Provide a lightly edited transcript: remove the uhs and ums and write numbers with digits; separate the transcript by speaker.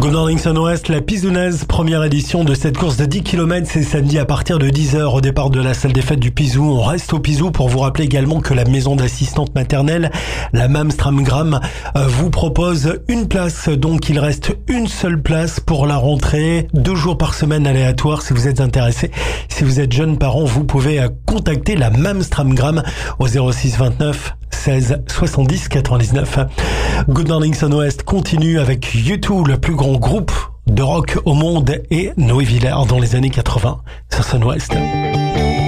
Speaker 1: Good Morning Sun West, la Pizounaise, première édition de cette course de 10 km, c'est samedi à partir de 10h au départ de la salle des fêtes du Pizou. On reste au Pizou pour vous rappeler également que la maison d'assistante maternelle, la Mamstramgram, vous propose une place. Donc il reste une seule place pour la rentrée, 2 jours par semaine aléatoire si vous êtes intéressé. Si vous êtes jeune parent, vous pouvez contacter la Mamstramgram au 06 29 16 70 99. Good Morning Sun West continue avec U2, le plus grand groupe de rock au monde, et Noé Villers dans les années 80 sur Sun West.